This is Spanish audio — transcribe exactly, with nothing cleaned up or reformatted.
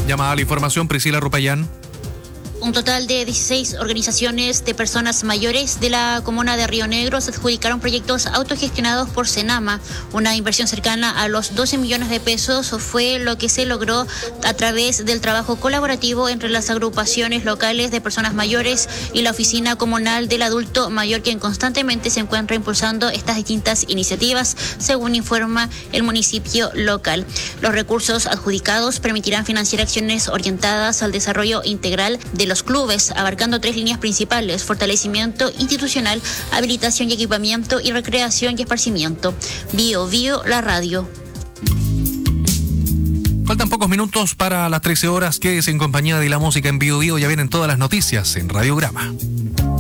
Llamada a la información, Priscila Rupayán. Un total de dieciséis organizaciones de personas mayores de la comuna de Río Negro se adjudicaron proyectos autogestionados por Senama. Una inversión cercana a los doce millones de pesos fue lo que se logró a través del trabajo colaborativo entre las agrupaciones locales de personas mayores y la Oficina Comunal del Adulto Mayor, quien constantemente se encuentra impulsando estas distintas iniciativas, según informa el municipio local. Los recursos adjudicados permitirán financiar acciones orientadas al desarrollo integral de los clubes, abarcando tres líneas principales: fortalecimiento institucional, habilitación y equipamiento, y recreación y esparcimiento. Bio Bio, la radio. Faltan pocos minutos para las trece horas. Quédese en compañía de la música en Bio Bio. Ya vienen todas las noticias en Radiograma.